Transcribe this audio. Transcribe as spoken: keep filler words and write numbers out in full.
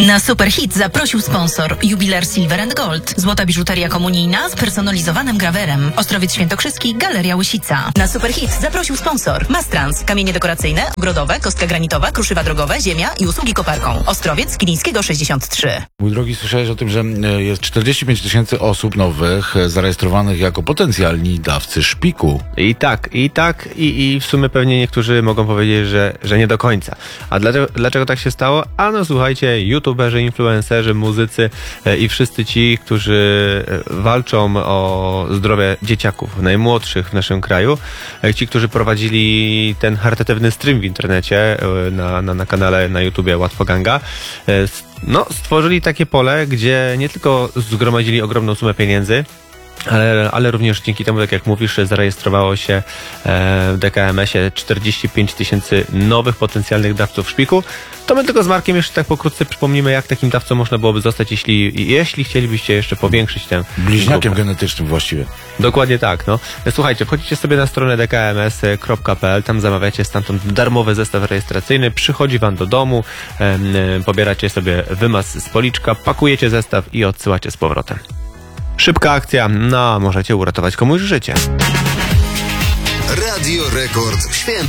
Na Superhit zaprosił sponsor Jubiler Silver and Gold. Złota biżuteria komunijna z personalizowanym grawerem. Ostrowiec Świętokrzyski, Galeria Łysica. Na Superhit zaprosił sponsor Mastrans. Kamienie dekoracyjne, ogrodowe, kostka granitowa, kruszywa drogowe, ziemia i usługi koparką. Ostrowiec Kilińskiego sześćdziesiąt trzy. Mój drogi, słyszałeś o tym, że jest czterdzieści pięć tysięcy osób nowych zarejestrowanych jako potencjalni dawcy szpiku. I tak, i tak, i, i w sumie pewnie niektórzy mogą powiedzieć, że, że nie do końca. A dlaczego, dlaczego tak się stało? A no słuchajcie, youtuberzy, influencerzy, muzycy e, i wszyscy ci, którzy walczą o zdrowie dzieciaków, najmłodszych w naszym kraju, e, ci, którzy prowadzili ten charytatywny stream w internecie, e, na, na, na kanale na YouTubie Łatwoganga, e, no stworzyli takie pole, gdzie nie tylko zgromadzili ogromną sumę pieniędzy, Ale, ale również dzięki temu, tak jak mówisz, zarejestrowało się w D K M S-ie czterdzieści pięć tysięcy nowych potencjalnych dawców szpiku. To my tylko z Markiem jeszcze tak pokrótce przypomnimy, jak takim dawcą można byłoby zostać, jeśli, jeśli chcielibyście jeszcze powiększyć tę Bliźniakiem grupę genetycznym właściwie. Dokładnie tak, no. Słuchajcie, wchodzicie sobie na stronę d k m s kropka p l, tam zamawiacie stamtąd darmowy zestaw rejestracyjny, przychodzi wam do domu, em, pobieracie sobie wymaz z policzka, pakujecie zestaw i odsyłacie z powrotem. Szybka akcja, no możecie uratować komuś życie. Radio Rekord Święto.